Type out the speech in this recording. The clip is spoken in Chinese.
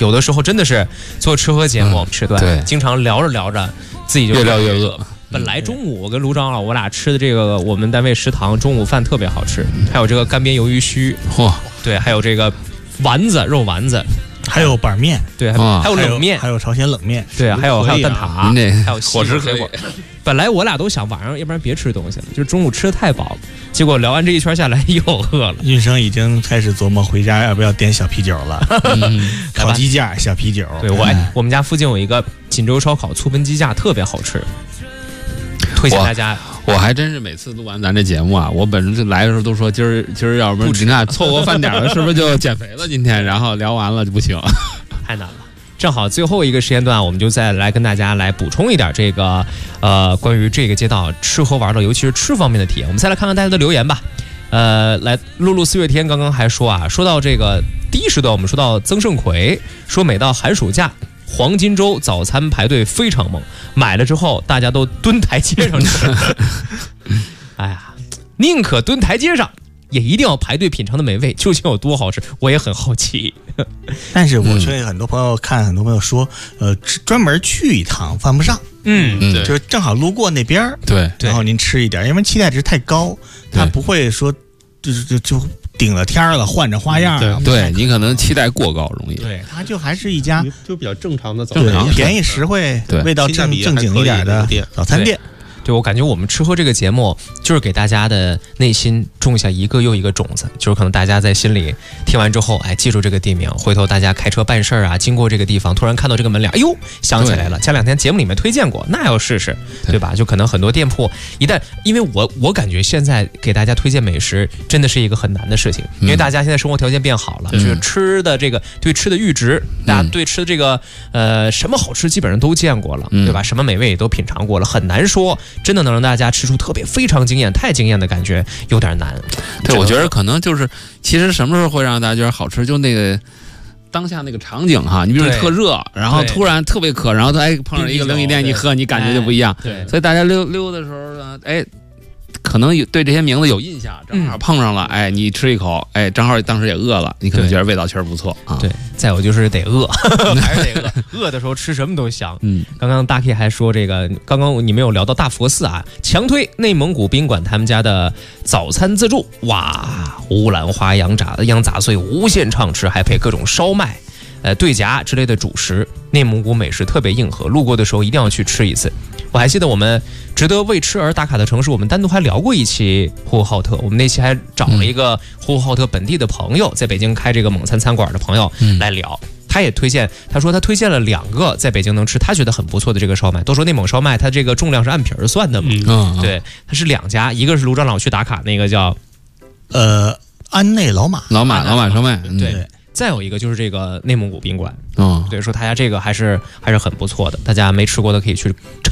有的时候真的是做吃喝节目时段， 对， 经常聊着聊着自己就越聊越饿。 本来中午我跟卢长老我俩吃的这个我们单位食堂中午饭特别好吃，还有这个干煸鱿鱼须，对，还有这个丸子肉丸子， 还有板面， 对，还有冷面， 还有朝鲜冷面， 对啊，还有蛋挞，还有伙食可以。 本来我俩都想晚上要不然别吃东西了，就是中午吃的太饱了，结果聊完这一圈下来又饿了。 运生已经开始琢磨回家要不要点小啤酒了，烤鸡架、小啤酒。 对，我们家附近有一个锦州烧烤醋盆鸡架，特别好吃，推荐大家。 我还真是每次录完咱这节目啊，我本身来的时候都说今儿要不你看错过饭点了，是不是就减肥了？今天然后聊完了就不行， 太难了。正好最后一个时间段，我们就再来跟大家来补充一点这个关于这个街道吃喝玩乐，尤其是吃方面的体验。我们再来看看大家的留言吧。来露四月天刚刚还说啊，说到这个第一时段，我们说到曾盛奎说，每到寒暑假，黄金周早餐排队非常猛，买了之后大家都蹲台阶上吃。哎呀，宁可蹲台阶上，也一定要排队品尝的美味究竟有多好吃，我也很好奇。 但是我却很多朋友很多朋友说，专门去一趟犯不上。就是正好路过那边， 对， 然后您吃一点，因为期待值太高，他不会说就顶了天了，换着花样。 对你可能期待过高，容易。 对，它就还是一家就比较正常的早餐店， 便宜实惠，味道正经一点的早餐店。 对，我感觉我们吃喝这个节目就是给大家的内心种下一个又一个种子，就是可能大家在心里听完之后，哎，记住这个地名，回头大家开车办事啊，经过这个地方，突然看到这个门脸，哎呦，想起来了，前两天节目里面推荐过，那要试试，对吧？就可能很多店铺一旦，因为我感觉现在给大家推荐美食真的是一个很难的事情，因为大家现在生活条件变好了，就是吃的这个对吃的阈值，大家对吃的这个什么好吃基本上都见过了，对吧？什么美味也都品尝过了，很难说真的能让大家吃出特别非常惊艳、太惊艳的感觉，有点难。 对，我觉得可能就是，其实什么时候会让大家觉得好吃，就那个当下那个场景哈。你比如特热，然后突然特别渴，然后碰上一个冷饮店，你喝，你感觉就不一样。 对， 所以大家溜的时候呢，哎，可能对这些名字有印象，正好碰上了，哎，你吃一口，哎，正好当时也饿了，你可能觉得味道确实不错啊。 对，再有就是得饿，还是得饿，饿的时候吃什么都香。刚刚大 K 还说这个，刚刚你没有聊到大佛寺啊，强推内蒙古宾馆他们家的早餐自助，哇，乌兰花羊杂碎无限畅吃，还配各种烧麦。对夹之类的主食，内蒙古美食特别硬核，路过的时候一定要去吃一次。我还记得我们值得为吃而打卡的城市，我们单独还聊过一期呼和浩特，我们那期还找了一个呼和浩特本地的朋友，在北京开这个蒙餐馆的朋友来聊。他也推荐，他说他推荐了2个在北京能吃他觉得很不错的这个烧麦，都说内蒙烧麦它这个重量是按皮儿算的嘛。对，它是2家，一个是卢长老去打卡那个叫安内老马烧麦， 对。再有一个就是这个内蒙古宾馆，对，说他家这个还是很不错的，大家没吃过的可以去